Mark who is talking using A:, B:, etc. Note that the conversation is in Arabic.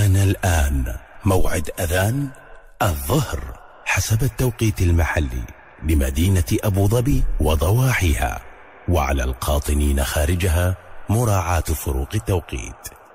A: حان الآن موعد أذان الظهر حسب التوقيت المحلي بمدينة أبو ظبي وضواحيها، وعلى القاطنين خارجها مراعاة فروق التوقيت.